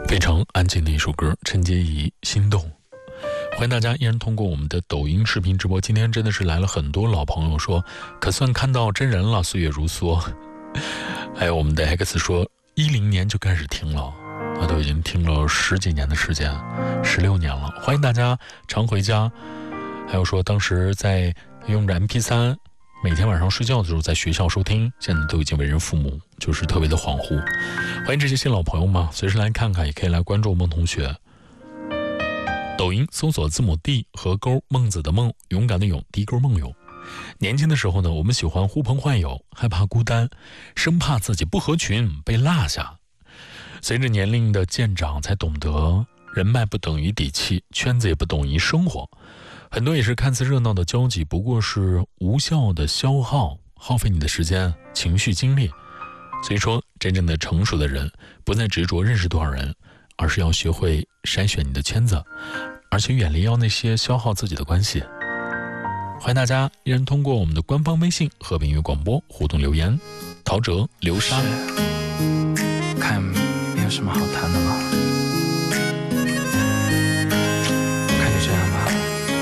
非常安静的一首歌，陈洁仪心动。欢迎大家依然通过我们的抖音视频直播，今天真的是来了很多老朋友说可算看到真人了，岁月如梭。还有我们的 X 说10年就开始听了，他都已经听了10几年的时间，16年了。欢迎大家常回家。还有说当时在用着 MP3，每天晚上睡觉的时候在学校收听，现在都已经为人父母，就是特别的恍惚。欢迎这些新老朋友们，随时来看看，也可以来关注孟同学。抖音搜索字母 D 和勾孟子的孟，勇敢的勇，低勾孟勇。年轻的时候呢，我们喜欢呼朋唤友，害怕孤单，生怕自己不合群被落下。随着年龄的渐长，才懂得人脉不等于底气，圈子也不等于生活。很多也是看似热闹的交集，不过是无效的消耗，耗费你的时间、情绪、精力。所以说，真正的成熟的人，不再执着认识多少人，而是要学会筛选你的圈子，而且远离那些消耗自己的关系。欢迎大家依然通过我们的官方微信和平音乐广播互动留言。陶喆、流沙， 看没有什么好谈的吗？